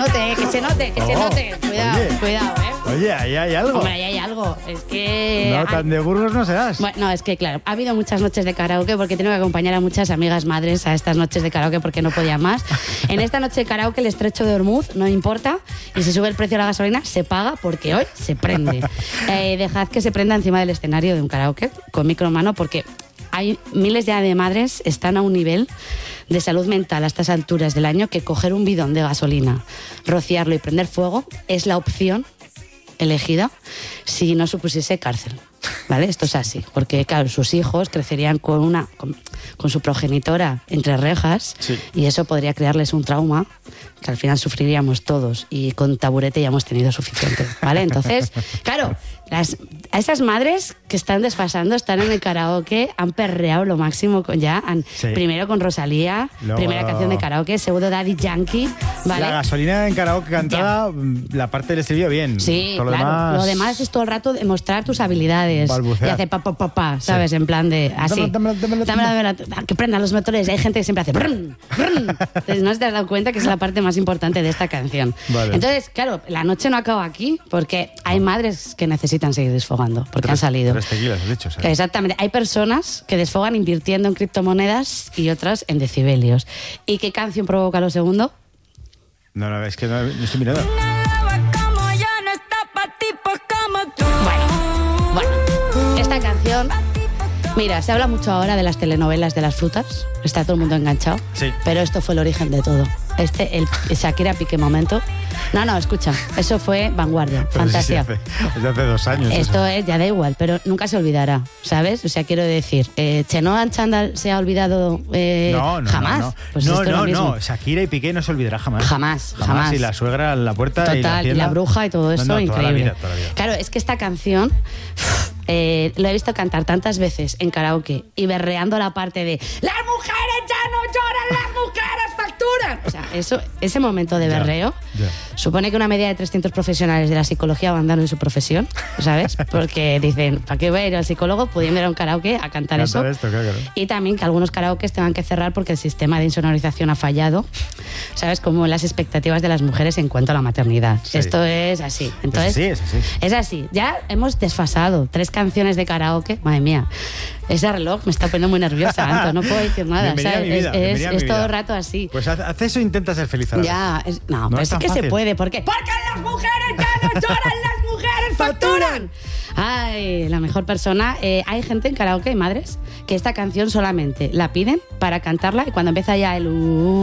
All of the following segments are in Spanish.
note, que se note, que se note. Cuidado, Oye. cuidado, Oye, ahí hay algo. Hombre, ahí hay algo. Es que... No, tan de burros no serás. Bueno, no, es que claro, ha habido muchas noches de karaoke porque tengo que acompañar a muchas amigas madres a estas noches de karaoke porque no podía más. En esta noche de karaoke el estrecho de Ormuz no importa y si sube el precio de la gasolina se paga porque hoy se prende. Dejad que se prenda encima del escenario de un karaoke con micro en mano porque hay miles ya de madres están a un nivel de salud mental a estas alturas del año que coger un bidón de gasolina, rociarlo y prender fuego es la opción elegida si no supusiese cárcel. ¿Vale? Esto es así, porque claro, sus hijos crecerían con su progenitora entre rejas y eso podría crearles un trauma que al final sufriríamos todos y con taburete ya hemos tenido suficiente, ¿vale? Entonces, claro, a esas madres que están desfasando, están en el karaoke, han perreado lo máximo primero con Rosalía, luego, primera canción de karaoke, segundo Daddy Yankee, ¿vale? La gasolina en karaoke cantada, la parte del estribillo bien. Sí, todo claro. Lo demás es todo el rato demostrar tus habilidades. Balbucear. Y hace pa, ¿sabes? Sí. En plan de así. Dámela, que prendan los motores. Hay gente que siempre hace brrn, brrn. Entonces, no te has dado cuenta que es la parte más importante de esta canción. Vale. Entonces, claro, la noche no acaba aquí porque hay madres que necesitan seguir desfogando porque han salido. 3 tequilas, has dicho. ¿Sabes? Exactamente. Hay personas que desfogan invirtiendo en criptomonedas y otras en decibelios. ¿Y qué canción provoca lo segundo? No, es que no estoy mirando. Bueno, esta canción... Mira, se habla mucho ahora de las telenovelas de las frutas. Está todo el mundo enganchado. Sí. Pero esto fue el origen de todo. El Shakira Piqué momento. No, escucha. Eso fue vanguardia, pero fantasía. Sí, hace 2 años. Esto es, ya da igual, pero nunca se olvidará, ¿sabes? O sea, quiero decir, Chenoa Chandal se ha olvidado jamás. No. Pues no. Shakira y Piqué no se olvidará jamás. Jamás. Y la suegra en la puerta. Total, y la bruja y todo eso, increíble. Toda la vida. Claro, es que esta canción... lo he visto cantar tantas veces en karaoke y berreando la parte de las mujeres ya no lloran, las mujeres facturan. O sea, ese momento de berreo supone que una media de 300 profesionales de la psicología abandonan su profesión, ¿sabes? Porque dicen, ¿para qué voy a ir al psicólogo pudiendo ir a un karaoke a cantar eso? Esto, claro. Y también que algunos karaokes tengan que cerrar porque el sistema de insonorización ha fallado, ¿sabes? Como las expectativas de las mujeres en cuanto a la maternidad. Sí. Esto es así. Entonces, es así. Es así. Ya hemos desfasado 3 canciones de karaoke. Madre mía, ese reloj me está poniendo muy nerviosa, Anto. No puedo decir nada. Es todo el rato así. Pues haz eso e intenta ser feliz ahora. Ya, pero es que fácil. Se puede. ¿Por qué? Porque las mujeres ya no lloran, las mujeres facturan. Ay, la mejor persona. Hay gente en karaoke, hay madres, que esta canción solamente la piden para cantarla y cuando empieza ya el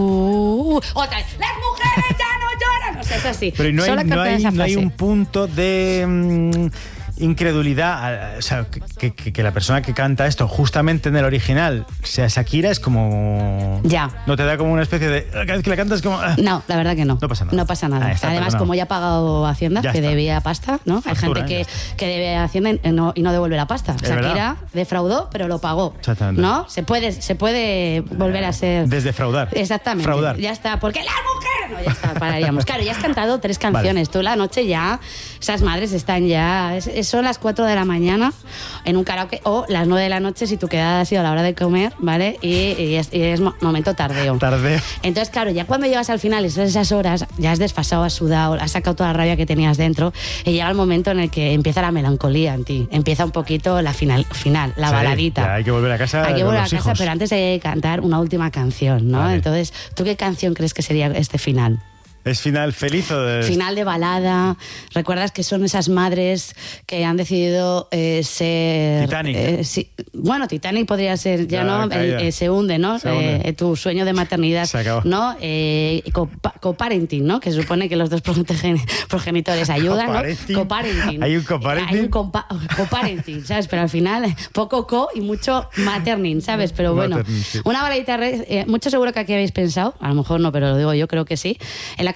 otra vez, las mujeres ya no lloran. O sea, es así. Pero no hay un punto de... incredulidad, o sea, que la persona que canta esto justamente en el original sea Shakira es como... Ya. ¿No te da como una especie de... cada vez que la cantas como... No, la verdad que no. No pasa nada. No pasa nada. Además, como ya ha pagado Hacienda, que debía pasta, ¿no? Factura, hay gente que debe Hacienda y no devuelve la pasta. Shakira defraudó, pero lo pagó. Exactamente. ¿No? Se puede volver a ser... Desdefraudar. Exactamente. Fraudar. Ya está. Porque las mujeres... No, ya está, pararíamos. Claro, ya has cantado 3 canciones. Vale. Tú la noche ya... Esas madres están ya... Son las 4 de la mañana en un karaoke o las 9 de la noche si tu quedada ha sido a la hora de comer, ¿vale? Y es momento tardeo. Entonces, claro, ya cuando llegas al final, esas horas, ya has desfasado, has sudado, has sacado toda la rabia que tenías dentro y llega el momento en el que empieza la melancolía en ti. Empieza un poquito la final, la baladita. Ya hay que volver a casa. Hay que volver a casa, pero antes de cantar una última canción, ¿no? Vale. Entonces, ¿tú qué canción crees que sería este final? ¿Es final feliz o de...? Final de balada. ¿Recuerdas que son esas madres que han decidido ser... Titanic. Sí. Bueno, Titanic podría ser, ya no, se hunde, ¿no? Se hunde. Tu sueño de maternidad, se acabó. ¿no? Coparenting, ¿no? Que supone que los dos progenitores ayudan, ¿no? Coparenting. ¿Hay un coparenting? Hay un coparenting, ¿sabes? Pero al final, poco co y mucho materning, ¿sabes? Pero bueno, una baladita, mucho seguro que aquí habéis pensado, a lo mejor no, pero lo digo yo, creo que sí, en la